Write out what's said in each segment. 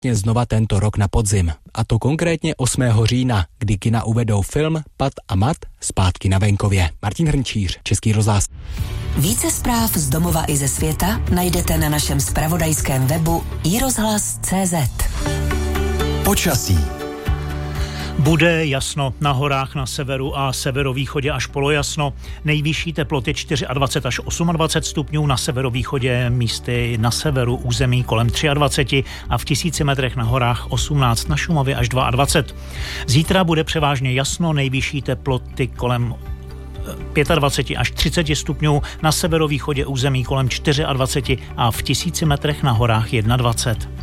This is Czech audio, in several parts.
znova tento rok na podzim. A to konkrétně 8. října, kdy kina uvedou film Pat a Mat zpátky na venkově. Martin Hrnčíř, Český rozhlas. Více zpráv z domova i ze světa najdete na našem zpravodajském webu iRozhlas.cz. Počasí. Bude jasno na horách na severu a severovýchodě až polojasno. Nejvyšší teploty 24 až 28 stupňů, na severovýchodě místy na severu území kolem 23 a v 1000 metrech na horách 18, na Šumavě až 22. Zítra bude převážně jasno, nejvyšší teploty kolem 25 až 30 stupňů, na severovýchodě území kolem 24 a v 1000 metrech na horách 21.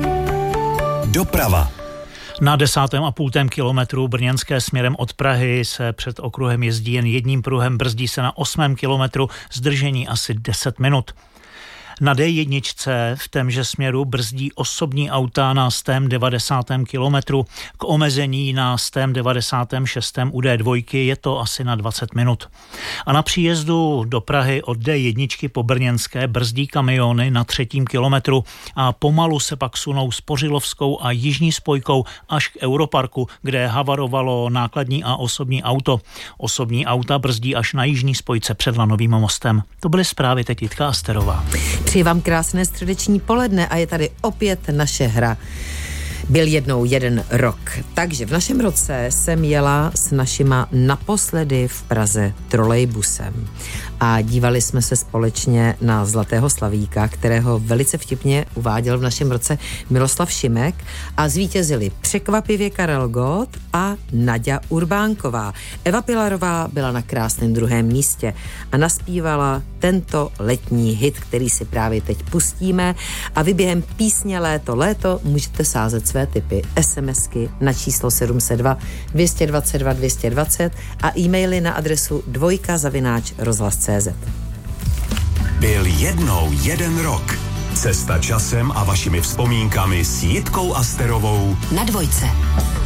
Doprava. Na 10,5 kilometru brněnské směrem od Prahy se před okruhem jezdí jen jedním pruhem, brzdí se na 8. kilometru, zdržení asi 10 minut. Na D1 v témže směru brzdí osobní auta na 190. kilometru. K omezení na 196. u D2 je to asi na 20 minut. A na příjezdu do Prahy od D1 po Brněnské brzdí kamiony na 3. kilometru a pomalu se pak sunou Spořilovskou a jižní spojkou až k Europarku, kde havarovalo nákladní a osobní auto. Osobní auta brzdí až na jižní spojce před Lanovým mostem. To byly zprávy, teď Jitka Asterová. Přeji vám krásné středeční poledne a je tady opět naše hra. Byl jednou jeden rok. Takže v našem roce jsem jela s našima naposledy v Praze trolejbusem a dívali jsme se společně na Zlatého slavíka, kterého velice vtipně uváděl v našem roce Miloslav Šimek, a zvítězili překvapivě Karel Gott a Naďa Urbánková. Eva Pilarová byla na krásném 2. místě a naspívala tento letní hit, který si právě teď pustíme, a vy během písně Léto můžete sázet své tipy SMSky na číslo 702 222 220 a e-maily na adresu dvojka@rozhlas.cz. Byl jednou jeden rok. Cesta časem a vašimi vzpomínkami s Jitkou Asterovou Na Dvojce.